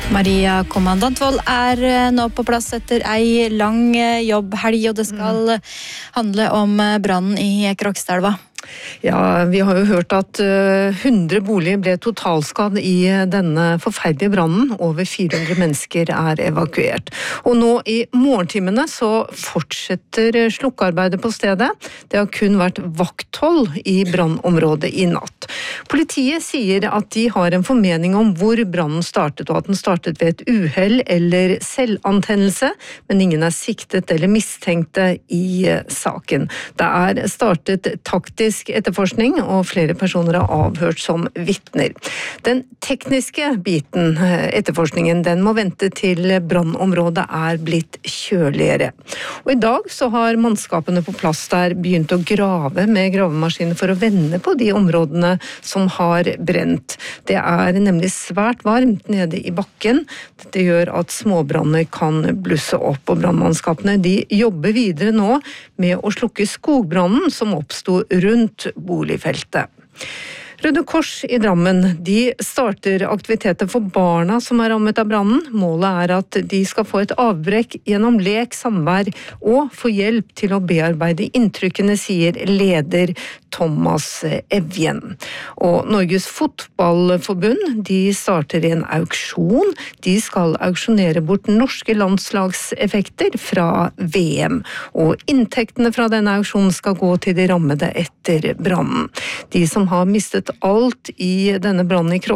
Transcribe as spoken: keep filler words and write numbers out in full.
Maria Kommandantvold er nå på plass etter ei lang jobbhelg, og det skal mm. handle om brannen i Krokstadelva. Ja, vi har jo hørt at hundre boliger ble totalskadd i denne forferdelige brannen. Over fire hundre mennesker er evakuert. Og nå i morgentimene så fortsetter slukkearbeidet på stedet. Det har kun vært vakthold i brannområdet i natt. Politiet sier at de har en formening om hvor brannen startet, og at den startet ved et uhell eller selvantennelse, men ingen er siktet eller mistenkte i saken. Det er startet taktisk etterforskning, og flere personer er avhørt som vitner. Den tekniske biten, etterforskningen, den må vente til brannområdet er blitt kjøligere. Og i dag så har mannskapene på plass der begynt å grave med gravemaskiner for å vende på de områdene som har brent. Det er nemlig svært varmt nede i bakken. Dette gjør at småbranner kan blusse opp, og brannmannskapene de jobber videre nå med å slukke skogbrannen som oppstod rundt boligfeltet. Røde Kors i Drammen, de starter aktiviteter for barna som er rammet av brannen. Målet er at de skal få et avbrekk gjennom lek, samvær og få hjelp til å bearbeide inntrykkene, sier leder Thomas Evjen. Og Norges Fotballforbund, de starter en auksjon. De skal auksjonere bort norske landslagseffekter fra V M. Og inntektene fra denne auksjonen skal gå til de rammede etter brannen. De som har mistet alt i denne brannen i Krokstadelva,